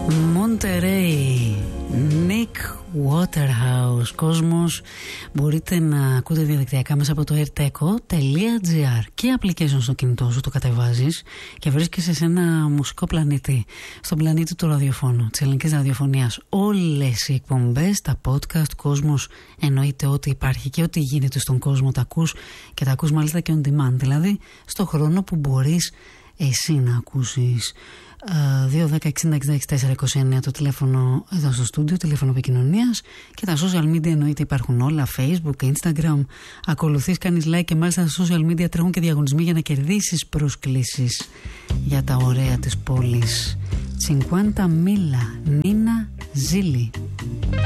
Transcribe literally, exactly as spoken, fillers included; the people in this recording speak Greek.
Monterey, Nick Waterhouse. Κόσμος, μπορείτε να ακούτε διαδικτυακά μέσα από το airteco τελεία gr και application στο κινητό σου, το κατεβάζεις και βρίσκεσαι σε ένα μουσικό πλανήτη, στον πλανήτη του ραδιοφώνου, της ελληνικής ραδιοφωνίας. Όλες οι εκπομπές, τα podcast, κόσμος, εννοείται ότι υπάρχει και ό,τι γίνεται στον κόσμο τα ακούς και τα ακούς μάλιστα και on demand, δηλαδή στο χρόνο που μπορείς εσύ να ακούσεις. δύο δέκα εξήντα εξήντα είκοσι τέσσερα είκοσι εννέα το τηλέφωνο εδώ στο στούντιο, τηλέφωνο επικοινωνίας, και τα social media εννοείται υπάρχουν όλα, Facebook, Instagram, ακολουθείς, κάνεις like και μάλιστα στα social media τρέχουν και διαγωνισμοί για να κερδίσεις προσκλήσεις για τα ωραία της πόλης. cinquanta mila, Νίνα Ζήλη.